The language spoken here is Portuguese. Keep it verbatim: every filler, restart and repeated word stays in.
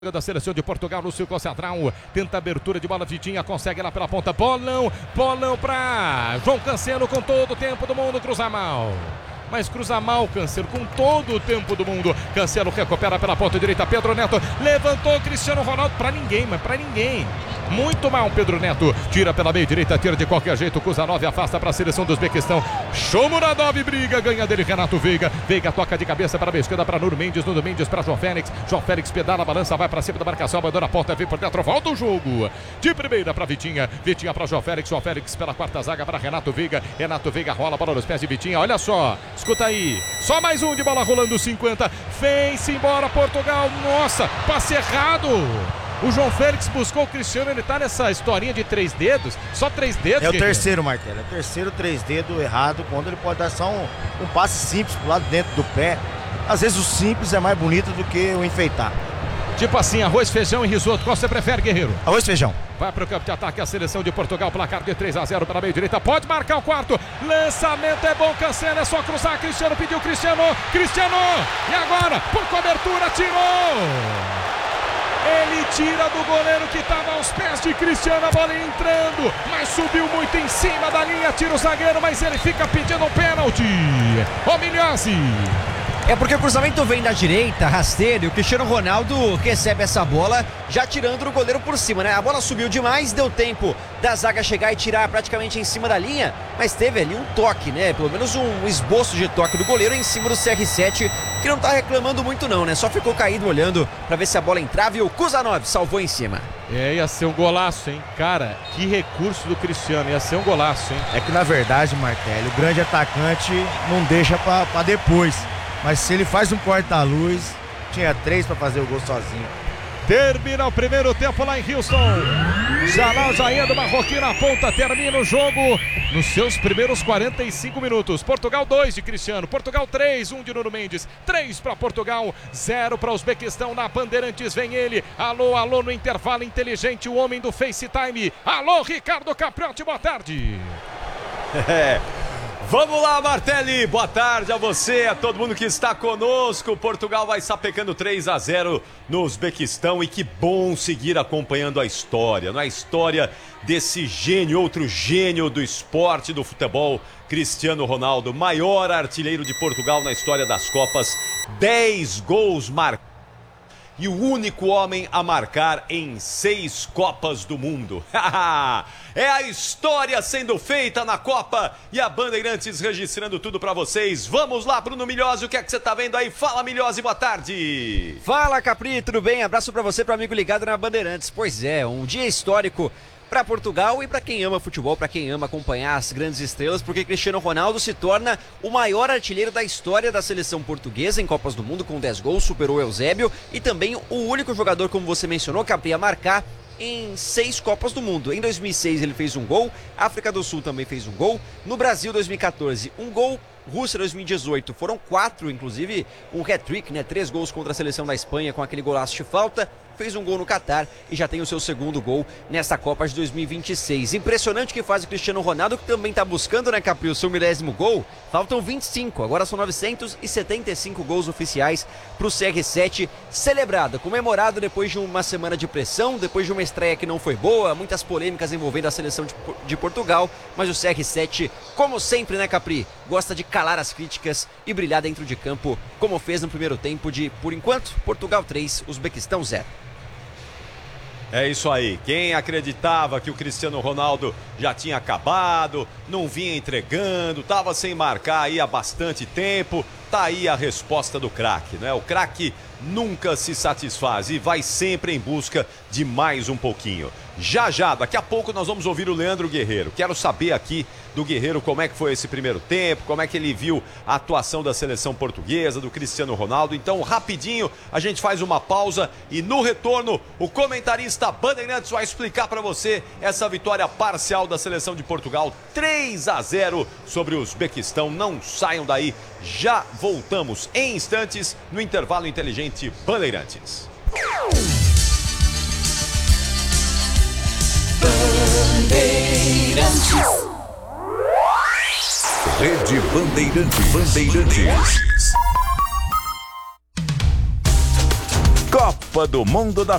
Da seleção de Portugal no círculo central, tenta abertura de bola, Vitinha consegue lá pela ponta, bolão, bolão pra João Cancelo com todo o tempo do mundo, cruza mal. Mas cruza mal, Cancelo, com todo o tempo do mundo. Cancelo recupera pela ponta direita, Pedro Neto levantou, Cristiano Ronaldo, pra ninguém, mas pra ninguém. Muito mal, Pedro Neto, tira pela meia direita, tira de qualquer jeito, Kuzanov afasta para a seleção do Uzbequistão. Shomuradov briga, ganha dele Renato Veiga. Veiga toca de cabeça para a esquerda para Nuno Mendes, Nuno Mendes para João Félix. João Félix pedala, balança, vai para cima da marcação, abandona a ponta, vem por dentro, volta o jogo. De primeira para Vitinha, Vitinha para João Félix, João Félix pela quarta zaga para Renato Veiga. Renato Veiga rola a bola nos pés de Vitinha, olha só, escuta aí, só mais um de bola rolando, cinquenta, vem-se embora Portugal, nossa, passe errado. O João Félix buscou o Cristiano, ele tá nessa historinha de três dedos, só três dedos. É o terceiro, Martelo, é o terceiro três dedos errado, quando ele pode dar só um, um passe simples pro lado dentro do pé. Às vezes o simples é mais bonito do que o enfeitar. Tipo assim, arroz, feijão e risoto, qual você prefere, guerreiro? Arroz, feijão. Vai pro campo de ataque a seleção de Portugal, placar de três a zero pela meia direita, pode marcar o quarto, lançamento é bom, Cancelo, é só cruzar, Cristiano pediu, Cristiano, Cristiano, e agora, por cobertura, tirou! Ele tira do goleiro que estava aos pés de Cristiano, a bola entrando, mas subiu muito em cima da linha, tira o zagueiro, mas ele fica pedindo um pênalti. Ô Milhazzi. É porque o cruzamento vem da direita, rasteiro, e o Cristiano Ronaldo recebe essa bola já tirando o goleiro por cima, né? A bola subiu demais, deu tempo da zaga chegar e tirar praticamente em cima da linha, mas teve ali um toque, né? Pelo menos um esboço de toque do goleiro em cima do C R sete, que não tá reclamando muito não, né? Só ficou caído olhando pra ver se a bola entrava e o Kuzanov salvou em cima. É, ia ser um golaço, hein? Cara, que recurso do Cristiano, ia ser um golaço, hein? É que na verdade, Martelli, o grande atacante não deixa pra, pra depois. Mas se ele faz um corta-luz, tinha três para fazer o gol sozinho. Termina o primeiro tempo lá em Houston. Jalal Zaindo Marroquim na ponta, termina o jogo nos seus primeiros quarenta e cinco minutos. Portugal dois de Cristiano, Portugal três, um de Nuno Mendes, três para Portugal, zero para Uzbequistão. Na Bandeirantes vem ele, alô, alô no intervalo inteligente, o homem do FaceTime. Alô, Ricardo Capriotti, boa tarde. É. Vamos lá, Martelli, boa tarde a você, a todo mundo que está conosco. Portugal vai sapecando três a zero no Uzbequistão e que bom seguir acompanhando a história, não é? A história desse gênio, outro gênio do esporte, do futebol, Cristiano Ronaldo, maior artilheiro de Portugal na história das Copas, dez gols marcados. E o único homem a marcar em seis Copas do Mundo. É a história sendo feita na Copa e a Bandeirantes registrando tudo pra vocês. Vamos lá, Bruno Milhozzi, o que é que você tá vendo aí? Fala, Milhozzi, boa tarde. Fala, Capri, tudo bem? Abraço pra você, pro amigo ligado na Bandeirantes. Pois é, um dia histórico para Portugal e para quem ama futebol, para quem ama acompanhar as grandes estrelas, porque Cristiano Ronaldo se torna o maior artilheiro da história da seleção portuguesa em Copas do Mundo, com dez gols, superou Eusébio, e também o único jogador, como você mencionou, Capri, a marcar em seis Copas do Mundo. Em dois mil e seis ele fez um gol, África do Sul também fez um gol, no Brasil dois mil e quatorze um gol, Rússia dois mil e dezoito foram quatro, inclusive um hat-trick, né? Três gols contra a seleção da Espanha com aquele golaço de falta. Fez um gol no Catar e já tem o seu segundo gol nessa Copa de dois mil e vinte e seis. Impressionante que faz o Cristiano Ronaldo, que também está buscando, né, Capri, o seu milésimo gol. Faltam vinte e cinco, agora são novecentos e setenta e cinco gols oficiais para o C R sete, celebrado, comemorado depois de uma semana de pressão, depois de uma estreia que não foi boa, muitas polêmicas envolvendo a seleção de, de Portugal, mas o C R sete, como sempre, né, Capri, gosta de calar as críticas e brilhar dentro de campo, como fez no primeiro tempo de, por enquanto, Portugal três, Uzbequistão zero. É isso aí, quem acreditava que o Cristiano Ronaldo já tinha acabado, não vinha entregando, estava sem marcar aí há bastante tempo, tá aí a resposta do craque, né? O craque nunca se satisfaz e vai sempre em busca de mais um pouquinho. Já já, daqui a pouco nós vamos ouvir o Leandro Guerreiro. Quero saber aqui do Guerreiro como é que foi esse primeiro tempo, como é que ele viu a atuação da seleção portuguesa, do Cristiano Ronaldo. Então, rapidinho, a gente faz uma pausa e no retorno, o comentarista Bandeirantes vai explicar para você essa vitória parcial da seleção de Portugal, três a zero sobre o Uzbequistão. Não saiam daí, já voltamos em instantes no intervalo inteligente Bandeirantes. Bandeirantes. Rede Bandeirantes. Bandeirantes. Copa Copa do Mundo da